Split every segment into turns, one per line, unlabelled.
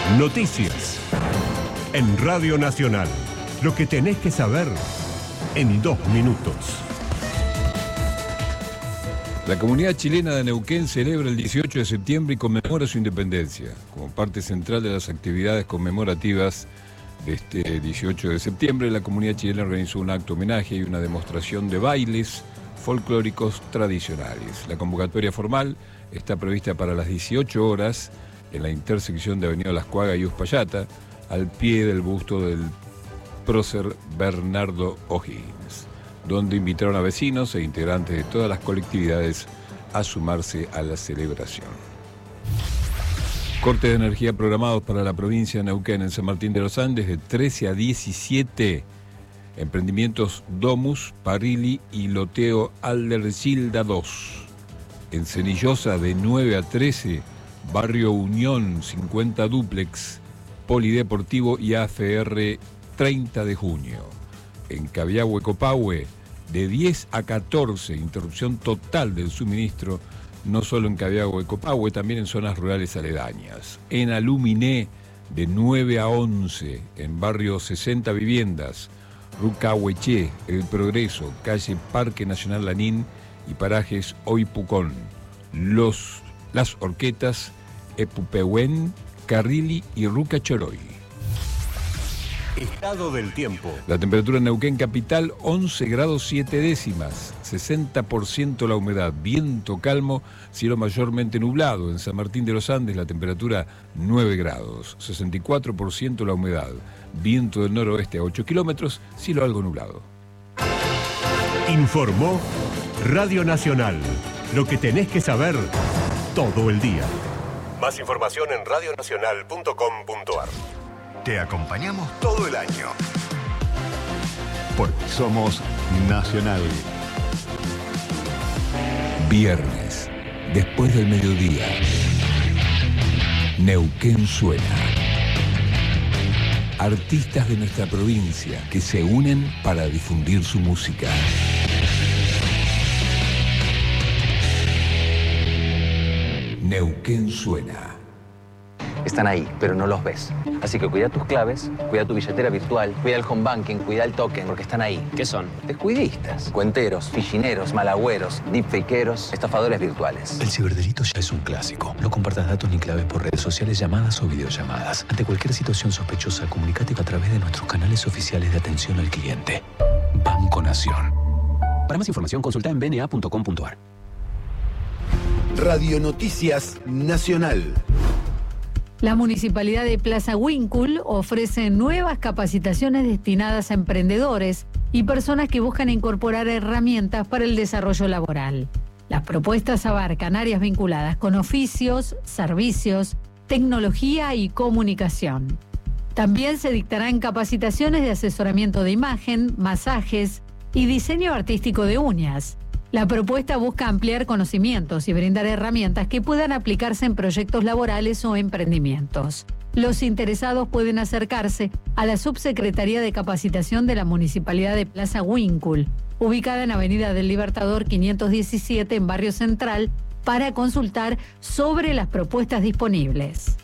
Noticias. En Radio Nacional. Lo que tenés que saber en 2 minutos.
La comunidad chilena de Neuquén celebra el 18 de septiembre y conmemora su independencia. Como parte central de las actividades conmemorativas de este 18 de septiembre, la comunidad chilena organizó un acto homenaje y una demostración de bailes folclóricos tradicionales. La convocatoria formal está prevista para las 18 horas en la intersección de Avenida Las Cuagas y Uspallata, al pie del busto del prócer Bernardo O'Higgins, donde invitaron a vecinos e integrantes de todas las colectividades a sumarse a la celebración. Cortes de energía programados para la provincia de Neuquén en San Martín de los Andes de 13 a 17. Emprendimientos Domus, Parrilli y Loteo Aldergilda 2. En Cenillosa de 9 a 13, Barrio Unión 50 Dúplex, Polideportivo y AFR 30 de junio. En Cabiahue Copahue de 10 a 14, interrupción total del suministro, no solo en Cabiahue Copahue, también en zonas rurales aledañas. En Aluminé de 9 a 11, en Barrio 60 Viviendas, Rucahueché, El Progreso, calle Parque Nacional Lanín y parajes Oipucón, Las Horquetas, Epupehuén, Carrilli y Ruca Choroy.
Estado del tiempo.
La temperatura en Neuquén capital 11 grados 7 décimas, 60% la humedad, viento calmo, cielo mayormente nublado. En San Martín de los Andes la temperatura 9 grados, 64% la humedad, viento del noroeste a 8 kilómetros, cielo algo nublado.
Informó Radio Nacional. Lo que tenés que saber todo el día. Más información en radionacional.com.ar.
Te acompañamos todo el año. Porque somos Nacional.
Viernes, después del mediodía, Neuquén suena. Artistas de nuestra provincia que se unen para difundir su música. Neuquén suena.
Están ahí, pero no los ves. Así que cuida tus claves, cuida tu billetera virtual, cuida el home banking, cuida el token, porque están ahí.
¿Qué son?
Descuidistas, cuenteros, fichineros, malagüeros, deepfakeros, estafadores virtuales.
El ciberdelito ya es un clásico. No compartas datos ni claves por redes sociales, llamadas o videollamadas. Ante cualquier situación sospechosa, comunícate a través de nuestros canales oficiales de atención al cliente. Banco Nación. Para más información, consulta en bna.com.ar.
Radio Noticias Nacional.
La Municipalidad de Plaza Huíncul ofrece nuevas capacitaciones destinadas a emprendedores y personas que buscan incorporar herramientas para el desarrollo laboral. Las propuestas abarcan áreas vinculadas con oficios, servicios, tecnología y comunicación. También se dictarán capacitaciones de asesoramiento de imagen, masajes y diseño artístico de uñas. La propuesta busca ampliar conocimientos y brindar herramientas que puedan aplicarse en proyectos laborales o emprendimientos. Los interesados pueden acercarse a la Subsecretaría de Capacitación de la Municipalidad de Plaza Huíncul, ubicada en Avenida del Libertador 517 en Barrio Central, para consultar sobre las propuestas disponibles.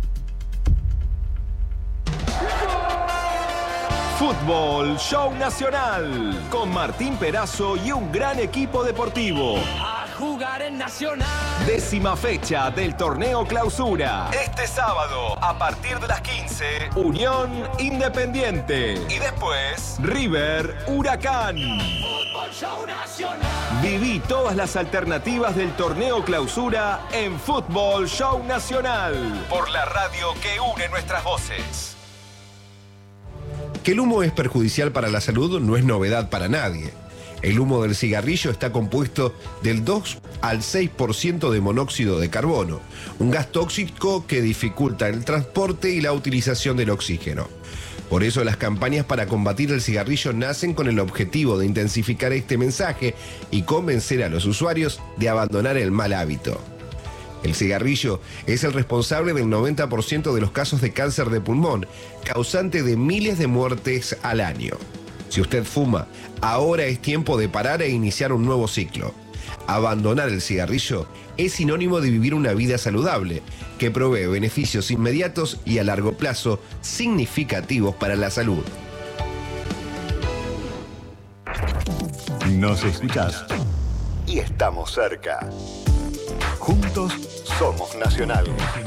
Fútbol Show Nacional, con Martín Perazo y un gran equipo deportivo.
A jugar en Nacional.
10ª fecha del torneo Clausura. Este sábado, a partir de las 15, Unión Independiente. Y después, River Huracán.
Fútbol Show Nacional.
Viví todas las alternativas del torneo Clausura en Fútbol Show Nacional. Por la radio que une nuestras voces.
Que el humo es perjudicial para la salud no es novedad para nadie. El humo del cigarrillo está compuesto del 2 al 6% de monóxido de carbono, un gas tóxico que dificulta el transporte y la utilización del oxígeno. Por eso las campañas para combatir el cigarrillo nacen con el objetivo de intensificar este mensaje y convencer a los usuarios de abandonar el mal hábito. El cigarrillo es el responsable del 90% de los casos de cáncer de pulmón, causante de miles de muertes al año. Si usted fuma, ahora es tiempo de parar e iniciar un nuevo ciclo. Abandonar el cigarrillo es sinónimo de vivir una vida saludable, que provee beneficios inmediatos y a largo plazo significativos para la salud.
Nos escuchás y estamos cerca. Juntos somos Nacional.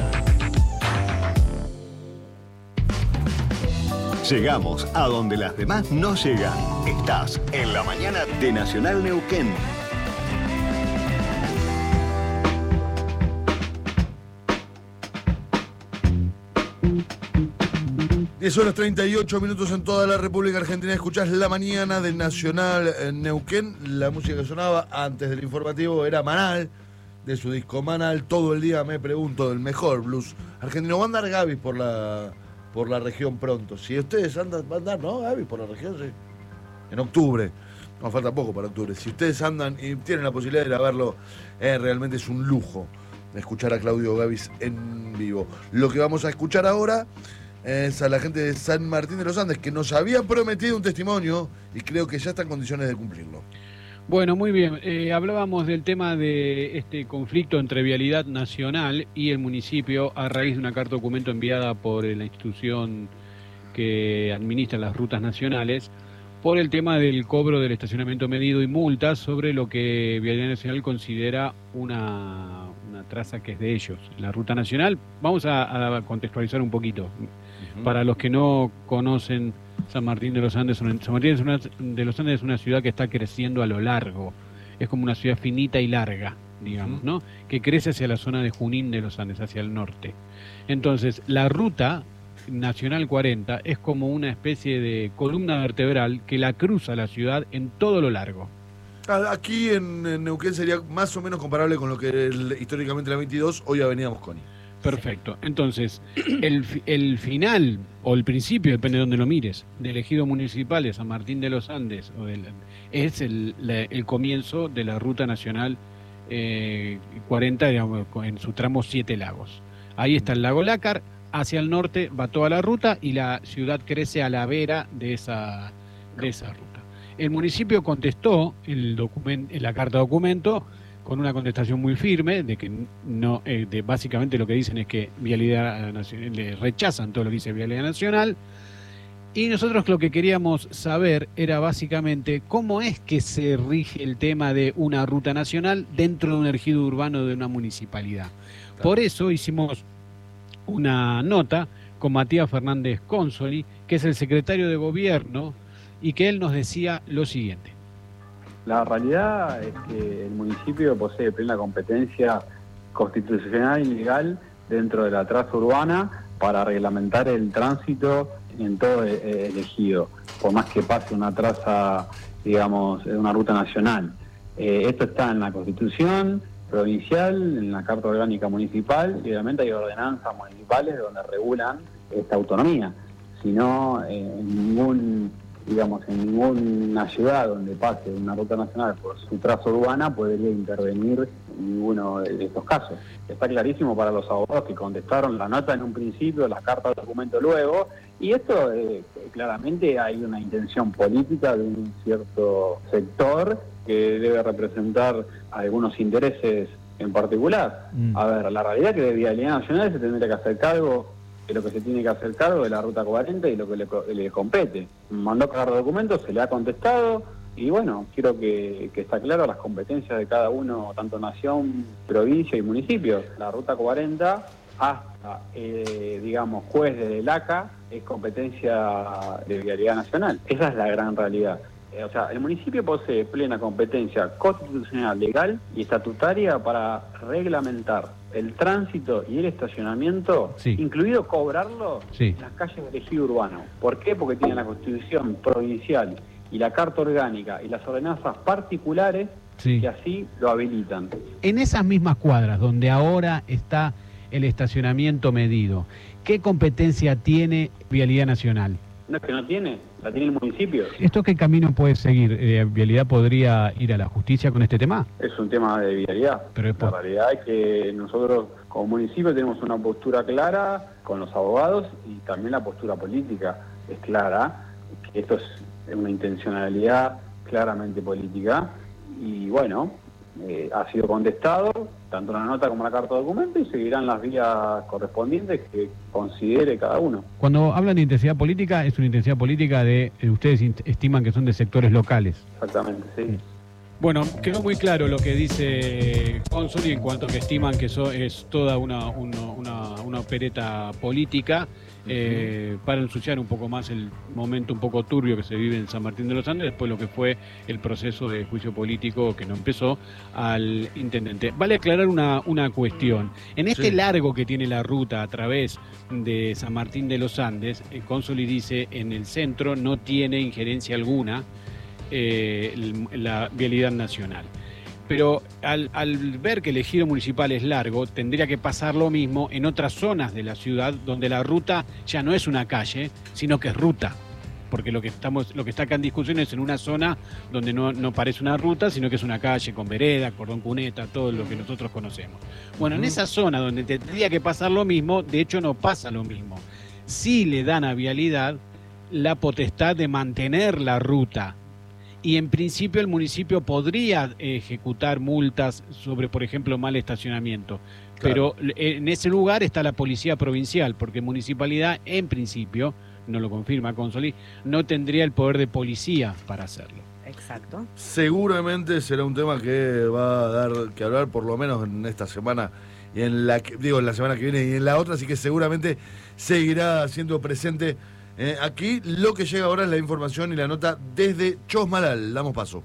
Llegamos a donde las demás no llegan. Estás en la mañana de Nacional Neuquén.
Horas 38 minutos en toda la República Argentina. Escuchás la mañana de Nacional Neuquén. La música que sonaba antes del informativo era Manal, de su disco Manal. Todo el día me pregunto del mejor blues argentino. Va a andar Gaby por la región pronto. Si ustedes andan, va a andar, ¿no? Gaby por la región, sí. En octubre. No falta poco para octubre. Si ustedes andan y tienen la posibilidad de ir a verlo, realmente es un lujo escuchar a Claudio Gavis en vivo. Lo que vamos a escuchar ahora es a la gente de San Martín de los Andes, que nos había prometido un testimonio y creo que ya está en condiciones de cumplirlo.
Bueno, muy bien. Hablábamos del tema de este conflicto entre Vialidad Nacional y el municipio a raíz de una carta documento enviada por la institución que administra las rutas nacionales por el tema del cobro del estacionamiento medido y multas sobre lo que Vialidad Nacional considera una traza que es de ellos. La ruta nacional, vamos a contextualizar un poquito. Para los que no conocen San Martín de los Andes, San Martín de los Andes es una ciudad que está creciendo a lo largo. Es como una ciudad finita y larga, digamos, ¿no? Que crece hacia la zona de Junín de los Andes, hacia el norte. Entonces, la ruta Nacional 40 es como una especie de columna vertebral que la cruza la ciudad en todo lo largo.
Aquí en Neuquén sería más o menos comparable con lo que es históricamente la 22, hoy Avenida Mosconi.
Perfecto. Entonces, el final, o el principio, depende de donde lo mires, del ejido municipal de San Martín de los Andes, es el comienzo de la Ruta Nacional 40, digamos, en su tramo 7 Lagos. Ahí está el lago Lácar, hacia el norte va toda la ruta y la ciudad crece a la vera de esa ruta. El municipio contestó en la carta documento con una contestación muy firme de que no, básicamente lo que dicen es que Vialidad Nacional, le rechazan todo lo que dice Vialidad Nacional, y nosotros lo que queríamos saber era básicamente cómo es que se rige el tema de una ruta nacional dentro de un ejido urbano de una municipalidad. Por eso hicimos una nota con Matías Fernández Consoli, que es el secretario de Gobierno, y que él nos decía lo siguiente.
La realidad es que el municipio posee plena competencia constitucional y legal dentro de la traza urbana para reglamentar el tránsito en todo el ejido, por más que pase una traza, digamos, en una ruta nacional. Esto está en la Constitución provincial, en la Carta Orgánica Municipal, y obviamente hay ordenanzas municipales donde regulan esta autonomía. Si no, en ninguna ciudad donde pase una ruta nacional por su traza urbana podría intervenir ninguno de estos casos. Está clarísimo para los abogados que contestaron la nota en un principio, la carta de documento luego, y esto claramente hay una intención política de un cierto sector que debe representar algunos intereses en particular. A ver, la realidad es que de Vialidad Nacional se tendría que hacer cargo de lo que se tiene que hacer cargo de la Ruta 40 y lo que le compete. Mandó cargar documentos, se le ha contestado, y bueno, quiero que está claro las competencias de cada uno, tanto nación, provincia y municipio. La Ruta 40 hasta, juez desde el ACA, es competencia de Vialidad Nacional. Esa es la gran realidad. O sea, el municipio posee plena competencia constitucional, legal y estatutaria para reglamentar el tránsito y el estacionamiento, incluido cobrarlo en las calles del ejido urbano. ¿Por qué? Porque tiene la Constitución provincial y la Carta Orgánica y las ordenanzas particulares que así lo habilitan.
En esas mismas cuadras donde ahora está el estacionamiento medido, ¿qué competencia tiene Vialidad Nacional?
No es que no tiene, la tiene el municipio.
¿Esto qué camino puede seguir? ¿Vialidad podría ir a la justicia con este tema?
Es un tema de vialidad. Pero la realidad es que nosotros como municipio tenemos una postura clara con los abogados y también la postura política es clara, que esto es una intencionalidad claramente política y bueno, ha sido contestado, tanto la nota como la carta de documento, y seguirán las vías correspondientes que considere cada uno.
Cuando hablan de intensidad política, es una intensidad política de, ustedes estiman que son de sectores locales.
Exactamente, sí.
Bueno, quedó muy claro lo que dice Consoli en cuanto a que estiman que eso es toda una opereta política para ensuciar un poco más el momento un poco turbio que se vive en San Martín de los Andes, después lo que fue el proceso de juicio político que no empezó al intendente. Vale aclarar una cuestión. En este largo que tiene la ruta a través de San Martín de los Andes, Consoli dice en el centro no tiene injerencia alguna la vialidad nacional. Pero al ver que el ejido municipal es largo, tendría que pasar lo mismo en otras zonas de la ciudad donde la ruta ya no es una calle, sino que es ruta. Porque lo que está acá en discusión es en una zona donde no parece una ruta, sino que es una calle con vereda, cordón cuneta, todo lo que nosotros conocemos. Bueno, en esa zona donde tendría que pasar lo mismo, de hecho no pasa lo mismo. Sí le dan a vialidad la potestad de mantener la ruta. Y en principio el municipio podría ejecutar multas sobre, por ejemplo, mal estacionamiento. Claro. Pero en ese lugar está la policía provincial, porque municipalidad, en principio, no lo confirma Consoli, no tendría el poder de policía para hacerlo.
Exacto.
Seguramente será un tema que va a dar que hablar por lo menos en esta semana y en la semana que viene y en la otra, así que seguramente seguirá siendo presente. Aquí lo que llega ahora es la información y la nota desde Chosmalal. Damos paso.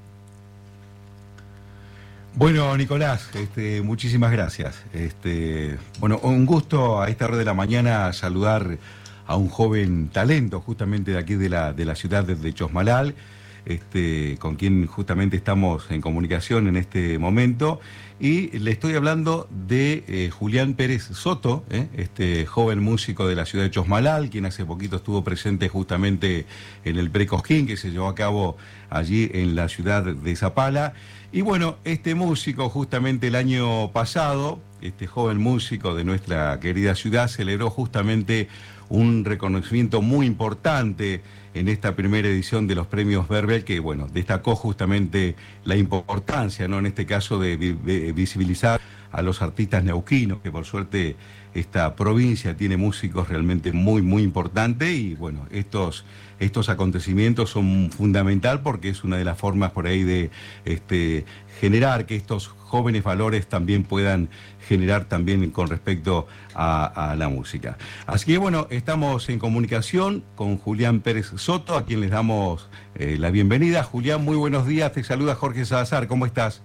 Bueno, Nicolás, muchísimas gracias. Bueno, un gusto a esta hora de la mañana saludar a un joven talento justamente de aquí de la ciudad de Chosmalal, con quien justamente estamos en comunicación en este momento. Y le estoy hablando de Julián Pérez Soto, este joven músico de la ciudad de Chosmalal, quien hace poquito estuvo presente justamente en el Precosquín que se llevó a cabo allí en la ciudad de Zapala. Y bueno, este músico justamente el año pasado, este joven músico de nuestra querida ciudad, celebró justamente un reconocimiento muy importante en esta primera edición de los premios Verbel, que bueno, destacó justamente la importancia, ¿no?, en este caso de visibilizar a los artistas neuquinos, que por suerte esta provincia tiene músicos realmente muy, muy importantes, y bueno, estos acontecimientos son fundamental porque es una de las formas por ahí de generar que estos jóvenes valores también puedan generar también con respecto a la música. Así que bueno, estamos en comunicación con Julián Pérez Soto, a quien les damos la bienvenida. Julián, muy buenos días, te saluda Jorge Salazar, ¿cómo estás?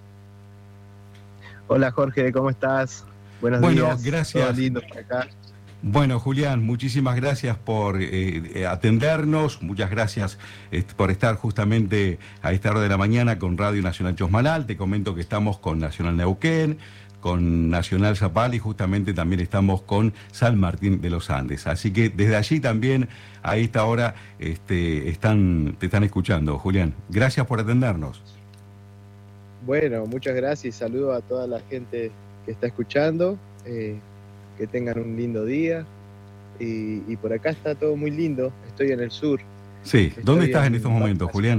Hola Jorge, ¿cómo estás? Buenos días.
Gracias.
Todo lindo por acá.
Bueno, Julián, muchísimas gracias por atendernos, muchas gracias por estar justamente a esta hora de la mañana con Radio Nacional Chosmalal. Te comento que estamos con Nacional Neuquén, con Nacional Zapala y justamente también estamos con San Martín de los Andes. Así que desde allí también a esta hora te están escuchando. Julián, gracias por atendernos.
Bueno, muchas gracias y saludo a toda la gente que está escuchando. Que tengan un lindo día. Y por acá está todo muy lindo. Estoy en el sur.
Sí, ¿dónde estás en estos momentos, Julián?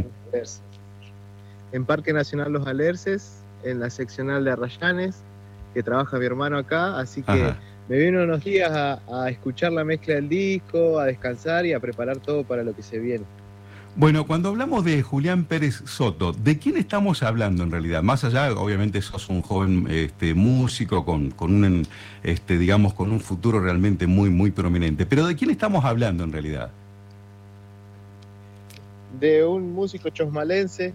En Parque Nacional Los Alerces, en la seccional de Arrayanes, que trabaja mi hermano acá, así que me vino unos días a escuchar la mezcla del disco, a descansar y a preparar todo para lo que se viene.
Bueno, cuando hablamos de Julián Pérez Soto, ¿de quién estamos hablando en realidad? Más allá, obviamente sos un joven músico con un digamos, con un futuro realmente muy, muy prominente. Pero ¿de quién estamos hablando en realidad?
De un músico chosmalense,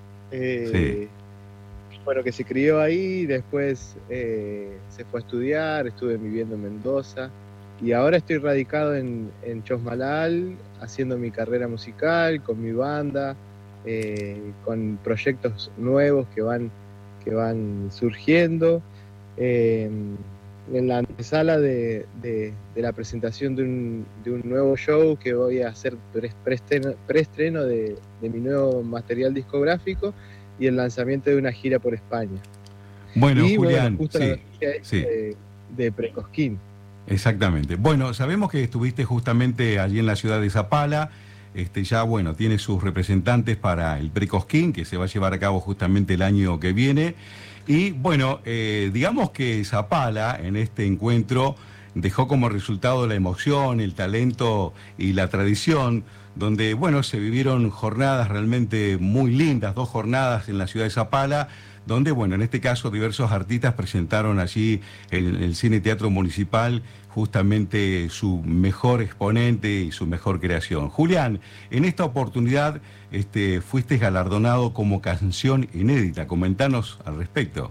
bueno, que se crió ahí, después se fue a estudiar, estuve viviendo en Mendoza. Y ahora estoy radicado en Chosmalal, haciendo mi carrera musical, con mi banda, con proyectos nuevos que van surgiendo. En la antesala de la presentación de un nuevo show que voy a hacer preestreno de mi nuevo material discográfico y el lanzamiento de una gira por España.
Bueno,
y,
Julián,
justo la noticia de Precosquín.
Exactamente. Bueno, sabemos que estuviste justamente allí en la ciudad de Zapala, ya bueno, tiene sus representantes para el Precosquín, que se va a llevar a cabo justamente el año que viene. Y bueno, digamos que Zapala en este encuentro dejó como resultado la emoción, el talento y la tradición, donde bueno, se vivieron jornadas realmente muy lindas, 2 jornadas en la ciudad de Zapala, donde bueno, en este caso diversos artistas presentaron allí en el Cine Teatro Municipal justamente su mejor exponente y su mejor creación. Julián, en esta oportunidad fuiste galardonado como canción inédita. Comentanos al respecto.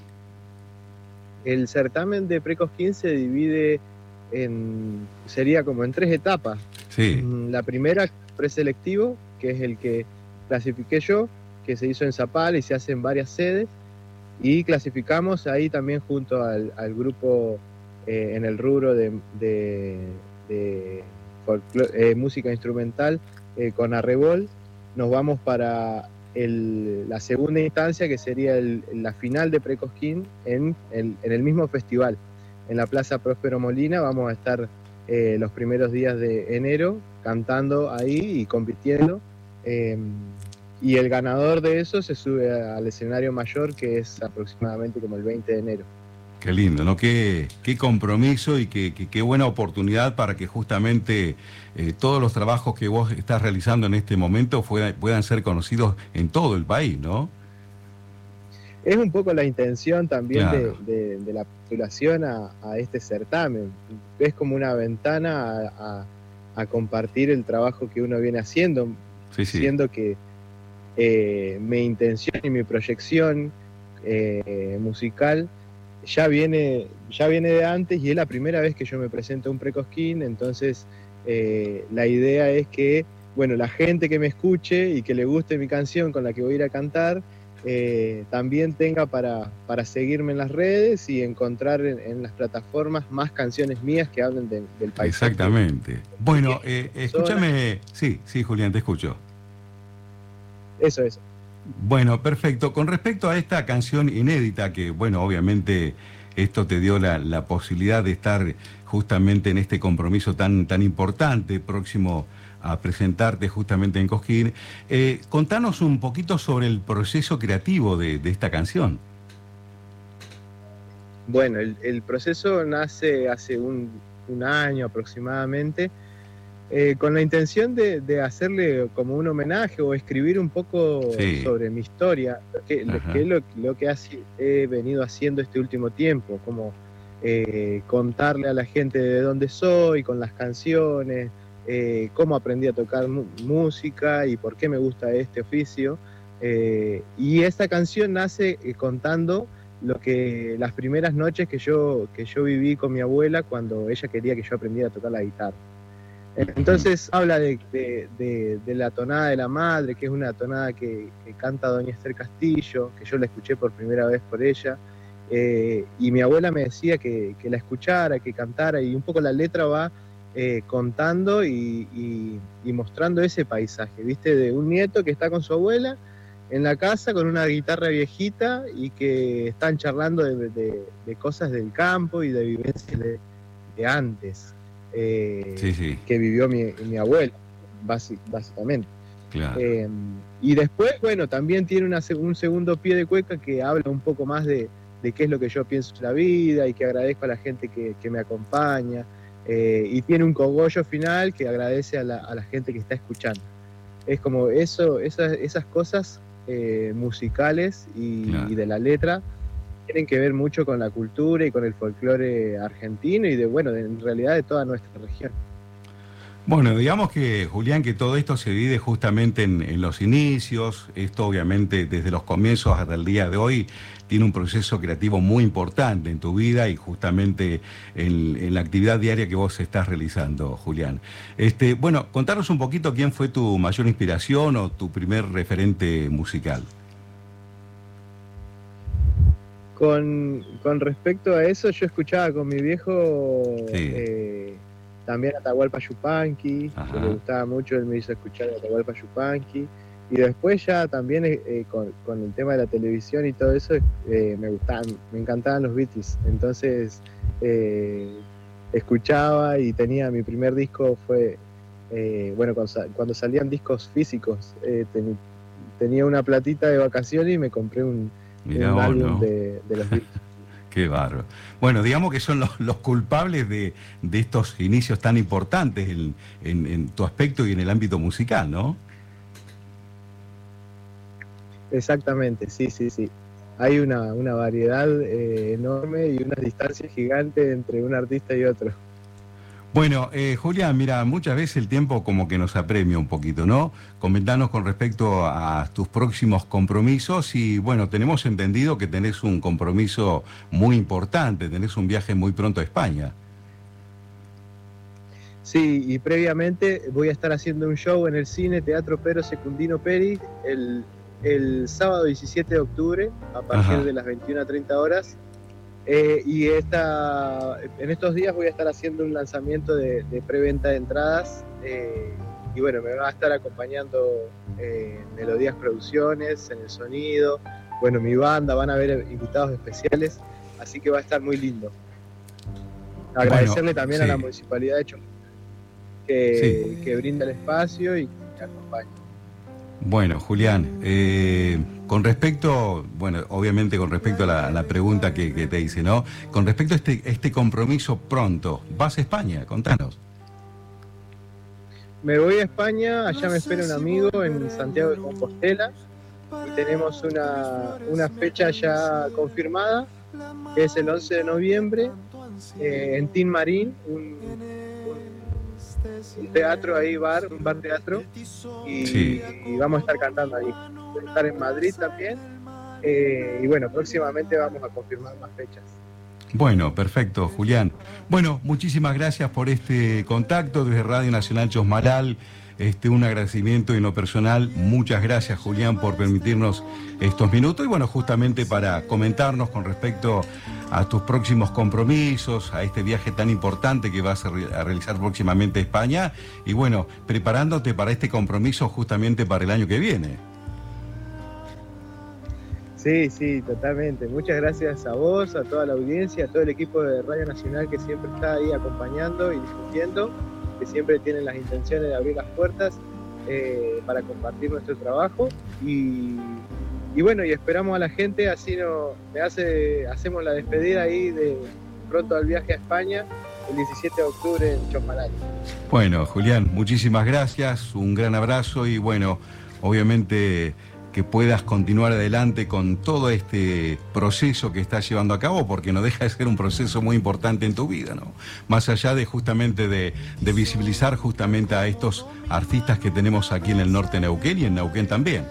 El certamen de Precosquín se divide sería como en 3 etapas.
Sí.
La primera, preselectivo, que es el que clasifiqué yo, que se hizo en Zapala y se hace en varias sedes, y clasificamos ahí también junto al grupo en el rubro de música instrumental con Arrebol. Nos vamos para la segunda instancia, que sería la final de Precosquín en el mismo festival, en la Plaza Próspero Molina. Vamos a estar los primeros días de enero cantando ahí y compitiendo, y el ganador de eso se sube al escenario mayor, que es aproximadamente como el 20 de enero.
Qué lindo, ¿no? Qué compromiso y qué buena oportunidad para que justamente todos los trabajos que vos estás realizando en este momento puedan ser conocidos en todo el país, ¿no?
Es un poco la intención también,
claro,
de la postulación a este certamen. Es como una ventana a compartir el trabajo que uno viene haciendo,
sí, sí,
siendo que mi intención y mi proyección musical ya viene de antes, y es la primera vez que yo me presento a un Precosquín. Entonces la idea es que, bueno, la gente que me escuche y que le guste mi canción con la que voy a ir a cantar, también tenga para seguirme en las redes y encontrar en las plataformas más canciones mías que hablen del país.
Exactamente. Bueno, escúchame. Sí, Julián, te escucho.
Eso.
Bueno, perfecto. Con respecto a esta canción inédita, que bueno, obviamente esto te dio la posibilidad de estar justamente en este compromiso tan importante, próximo a presentarte justamente en Cosquín. Contanos un poquito sobre el proceso creativo de esta canción.
Bueno, el proceso nace hace un año aproximadamente, con la intención de hacerle como un homenaje o escribir un poco sobre mi historia, que es lo que he venido haciendo este último tiempo, como contarle a la gente de dónde soy con las canciones, cómo aprendí a tocar música y por qué me gusta este oficio. Y esta canción nace contando las primeras noches que yo viví con mi abuela cuando ella quería que yo aprendiera a tocar la guitarra. Entonces habla de la tonada de la madre, que es una tonada que canta doña Esther Castillo, que yo la escuché por primera vez por ella, y mi abuela me decía que la escuchara, que cantara, y un poco la letra va contando y mostrando ese paisaje, ¿viste? De un nieto que está con su abuela en la casa con una guitarra viejita y que están charlando de cosas del campo y de vivencias de antes. Que vivió mi abuela, básicamente.
Claro.
Y después, bueno, también tiene un segundo pie de cueca que habla un poco más de qué es lo que yo pienso de la vida y que agradezco a la gente que me acompaña. Y tiene un cogollo final que agradece a la gente que está escuchando. Es como esas cosas musicales y de la letra tienen que ver mucho con la cultura y con el folclore argentino y en realidad de toda nuestra región.
Bueno, digamos que, Julián, que todo esto se divide justamente en los inicios. Esto obviamente desde los comienzos hasta el día de hoy tiene un proceso creativo muy importante en tu vida y justamente en la actividad diaria que vos estás realizando, Julián. Bueno, contanos un poquito quién fue tu mayor inspiración o tu primer referente musical.
Con respecto a eso, yo escuchaba con mi viejo también Atahualpa Yupanqui, que le gustaba mucho, él me hizo escuchar Atahualpa Yupanqui, y después ya también con el tema de la televisión y todo eso, me encantaban los Beatles, entonces escuchaba y tenía, mi primer disco fue bueno, cuando salían discos físicos, tenía una platita de vacaciones y me compré un álbum, ¿no?, de los Beatles.
Qué bárbaro. Bueno, digamos que son los culpables de estos inicios tan importantes en tu aspecto y en el ámbito musical, ¿no?
Exactamente, sí. Hay una variedad enorme y una distancia gigante entre un artista y otro.
Bueno, Julián, mira, muchas veces el tiempo como que nos apremia un poquito, ¿no? Comentanos con respecto a tus próximos compromisos y, bueno, tenemos entendido que tenés un compromiso muy importante, tenés un viaje muy pronto a España.
Sí, y previamente voy a estar haciendo un show en el Cine Teatro Pedro Secundino Peri el sábado 17 de octubre a partir de las 21:30 horas. Y en estos días voy a estar haciendo un lanzamiento de preventa de entradas y bueno, me va a estar acompañando Melodías Producciones en el sonido, bueno, mi banda, van a haber invitados especiales, así que va a estar muy lindo. Agradecerle también a la Municipalidad de Chosmalal que brinda el espacio y que acompaña.
Bueno, Julián, con respecto, bueno, obviamente con respecto a la pregunta que te hice, ¿no? Con respecto a este compromiso pronto, ¿vas a España? Contanos.
Me voy a España, allá me espera un amigo en Santiago de Compostela y tenemos una fecha ya confirmada, que es el 11 de noviembre, en Tin Marín, un teatro ahí, un bar teatro, y vamos a estar cantando ahí. Voy a estar en Madrid también, y bueno, próximamente vamos a confirmar más fechas.
Bueno, perfecto, Julián. Bueno, muchísimas gracias por este contacto desde Radio Nacional Chosmalal. Un agradecimiento en lo personal. Muchas gracias, Julián, por permitirnos estos minutos y bueno, justamente para comentarnos con respecto a tus próximos compromisos, a este viaje tan importante que vas a realizar próximamente a España y bueno, preparándote para este compromiso justamente para el año que viene.
Sí, totalmente. Muchas gracias a vos, a toda la audiencia, a todo el equipo de Radio Nacional que siempre está ahí acompañando y discutiendo, que siempre tienen las intenciones de abrir las puertas para compartir nuestro trabajo y bueno, y esperamos a la gente, así hacemos la despedida ahí de pronto al viaje a España el 17 de octubre en Chosmalal.
Bueno, Julián, muchísimas gracias, un gran abrazo y bueno, obviamente que puedas continuar adelante con todo este proceso que estás llevando a cabo, porque no deja de ser un proceso muy importante en tu vida, ¿no? Más allá de justamente de visibilizar justamente a estos artistas que tenemos aquí en el norte de Neuquén y en Neuquén también.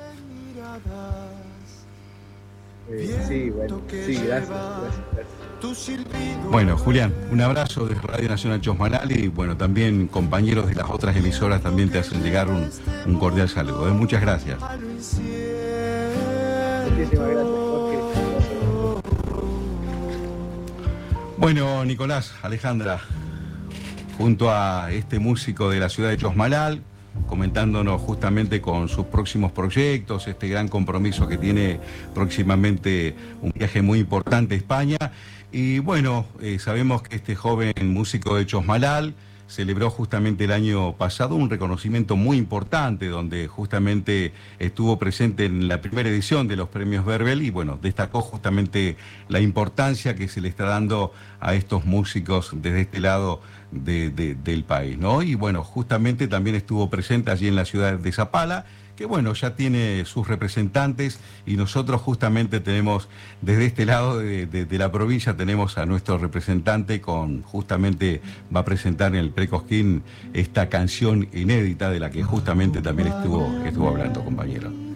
Gracias.
Bueno, Julián, un abrazo desde Radio Nacional Chosmalal y bueno, también compañeros de las otras emisoras también te hacen llegar un cordial saludo. Muchas gracias.
Muchísimas gracias, Jorge.
Bueno, Nicolás, Alejandra, junto a este músico de la ciudad de Chosmalal, comentándonos justamente con sus próximos proyectos, este gran compromiso que tiene próximamente un viaje muy importante a España. Y bueno, sabemos que este joven músico de Chosmalal celebró justamente el año pasado un reconocimiento muy importante donde justamente estuvo presente en la primera edición de los premios Verbel y bueno, destacó justamente la importancia que se le está dando a estos músicos desde este lado del país, ¿no? Y bueno, justamente también estuvo presente allí en la ciudad de Zapala, que bueno, ya tiene sus representantes y nosotros justamente tenemos desde este lado de la provincia tenemos a nuestro representante justamente va a presentar en el Precosquín esta canción inédita de la que justamente también estuvo hablando, compañero.